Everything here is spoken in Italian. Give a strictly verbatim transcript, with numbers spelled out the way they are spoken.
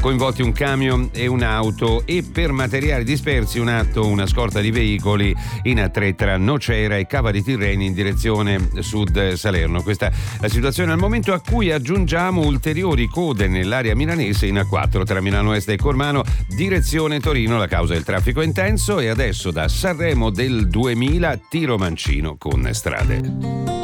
coinvolti un camion e un'auto, e per materiali dispersi un atto, una scorta di veicoli in A tre tra Nocera e Cava di Tirreni in direzione sud Salerno. Questa è la situazione al momento, a cui aggiungiamo ulteriori code nell'area milanese in A quattro tra Milano Est e Cormano direzione Torino. La causa del traffico è intenso. E adesso da Sanremo del duemila Tiro Mancino con Strade.